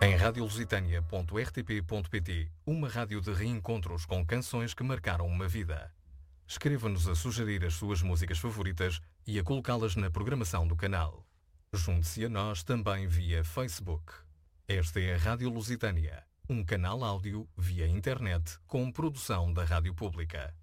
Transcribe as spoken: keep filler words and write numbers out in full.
Em radio lusitânia ponto r t p ponto p t, uma rádio de reencontros com canções que marcaram uma vida. Escreva-nos a sugerir as suas músicas favoritas e a colocá-las na programação do canal. Junte-se a nós também via Facebook. Esta é a Rádio Lusitânia, um canal áudio via internet com produção da Rádio Pública.